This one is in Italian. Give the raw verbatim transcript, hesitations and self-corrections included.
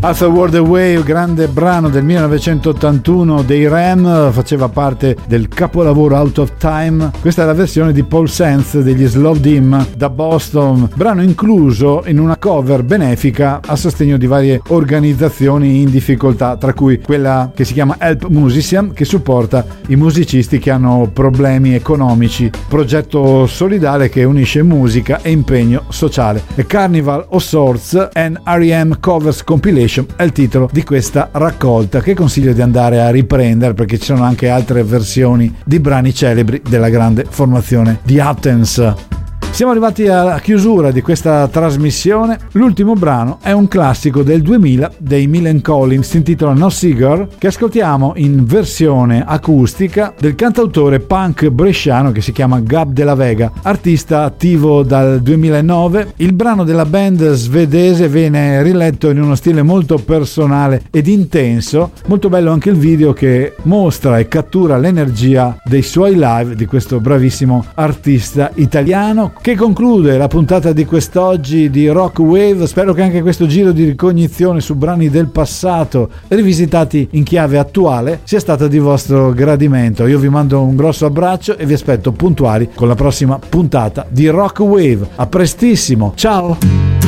Half a World Away, grande brano del millenovecentottantuno dei Ram, faceva parte del capolavoro Out of Time. Questa è la versione di Paul Sands degli Slow Dim da Boston, brano incluso in una cover benefica a sostegno di varie organizzazioni in difficoltà, tra cui quella che si chiama Help Musician, che supporta i musicisti che hanno problemi economici, progetto solidale che unisce musica e impegno sociale. E Carnival of Sorts and R E M Covers Compilation è il titolo di questa raccolta, che consiglio di andare a riprendere perché ci sono anche altre versioni di brani celebri della grande formazione di Athens. Siamo arrivati alla chiusura di questa trasmissione. L'ultimo brano è un classico del duemila dei Millencolin, si intitola No Cigar, che ascoltiamo in versione acustica del cantautore punk bresciano che si chiama Gab della Vega, artista attivo dal duemilanove. Il brano della band svedese viene riletto in uno stile molto personale ed intenso. Molto bello anche il video che mostra e cattura l'energia dei suoi live di questo bravissimo artista italiano, che conclude la puntata di quest'oggi di Rock Wave. Spero che anche questo giro di ricognizione su brani del passato rivisitati in chiave attuale sia stata di vostro gradimento. Io vi mando un grosso abbraccio e vi aspetto puntuali con la prossima puntata di Rock Wave. A prestissimo, ciao!